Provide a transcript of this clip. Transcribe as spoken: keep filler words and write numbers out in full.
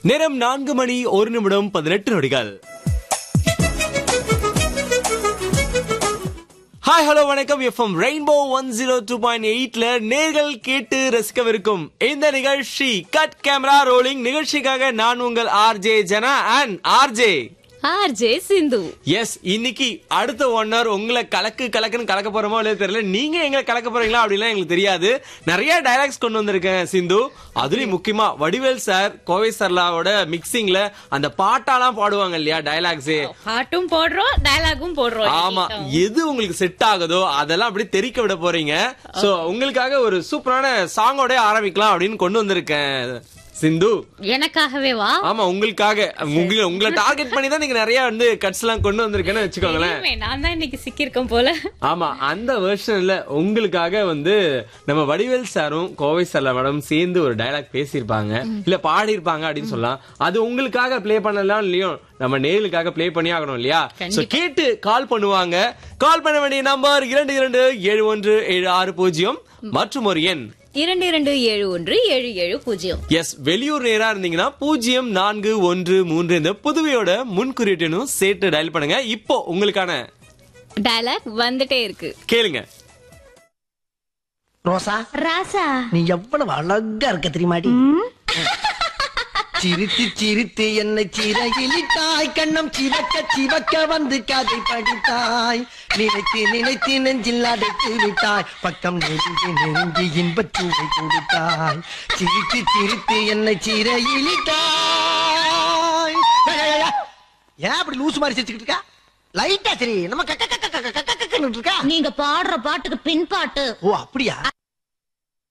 நேரம் நான்கு மணி ஒரு நிமிடம் பதினெட்டு நொடிகள். ஹாய் ஹலோ வணக்கம். FM rainbow one zero two point எயிட்ல நேர்கள் கேட்டு ரசிக்கவிருக்கும் இந்த நிகழ்ச்சி கட் கேமரா ரோலிங் நிகழ்ச்சிக்காக நான் உங்கள் RJ Jana and RJ RJ Sindhu. S, இன்னைக்கு அடுத்த ஒன் ஹவர் உங்களை கலக்கு கலக்குன்னு கலக்க போறோமோ இல்லையா தெரியல. நீங்க எங்களை கலக்க போறீங்களா அப்படிலாம் எங்களுக்கு தெரியாது. நிறைய டயலாக்ஸ் கொண்டு வந்திருக்கேன் சிந்து. அதுலயும் முக்கியமா வடிவேல் சார், கோவை சர்லாவோட மிக்சிங்ல அந்த பாட்டாலாம் பாடுவாங்க இல்லையா, டயலாக்ஸ். பாட்டும் போடுறோம், டயலாகும் போடுறோம். ஆமா, எது உங்களுக்கு செட் ஆகுதோ அதெல்லாம் அப்படி தெரிக்க விட போறீங்க. சோ உங்களுக்காக ஒரு சூப்பரான சாங்கோட ஆரம்பிக்கலாம் அப்படின்னு கொண்டு வந்திருக்கேன் சிந்து. எனக்காகவே வா? ஆமா, உங்களுக்காக. உங்களை டார்கெட் பண்ணி தான் நீங்க நிறைய வந்து கட்ஸ் எல்லாம் கொண்டு வந்திருக்கேன்னு வச்சுக்கோங்களேன். நான் தான் இன்னைக்கு சிக்கிருக்கேன் போல. ஆமா, அந்த வெர்ஷன்ல உங்களுக்காக வந்து நம்ம வடிவேல் சாரும் கோவை சர்லா மேடம் சேர்ந்து ஒரு டயலாக் பேசியிருப்பாங்க, இல்ல பாடி இருப்பாங்க அப்படின்னு சொல்லலாம். அது உங்களுக்காக பிளே பண்ணலாம் இல்லையோ, நம்ம நேயலுக்காக பிளே பண்ணி ஆகணும் இல்லையா. சோ கேட்டு கால் பண்ணுவாங்க. கால் பண்ண வேண்டிய நம்பர் இரண்டு இரண்டு ஏழு ஒன்று ஏழு ஆறு பூஜ்ஜியம் மற்றும் ஒரு எண் இரண்டு இரண்டு ஏழு ஒன்று ஏழு ஏழு பூஜ்ஜியம். எஸ், வெளியூர் நேரா இருந்தீங்கன்னா பூஜ்ஜியம் நான்கு ஒன்று மூன்று இந்த புதுவையோட முன்குறியீட்டையும் சேர்த்து டயல் பண்ணுங்க. இப்போ உங்களுக்கான டயலாக் வந்துட்டே இருக்கு, கேளுங்க. ரோசா, ராசா, நீ எவ்வளவு அழகா இருக்க தெரியுமாடி? சிரித்து சிரித்து என்னை சிறையிலிட்டாய், கண்ணம் சிவக்க சிவக்க வந்து கதை படித்தாய், நினைத்து நினைத்து நெஞ்சில் அடைத்து விட்டாய், பக்கம் நெருங்கி நெருங்கி இன்பச் சுவை கொடுத்தாய், சிரித்து சிரித்து என்னை சிறையிலிட்டாய். ஏன் அப்படி லூசு மாதிரி சிரிச்சுக்கிட்டு இருக்கா? லைட்டா சரி, நம்ம கக்க கக்க கக்க கக்க இருக்கா. நீங்க பாடுற பாட்டுக்கு பின் பாட்டு. ஓ அப்படியா?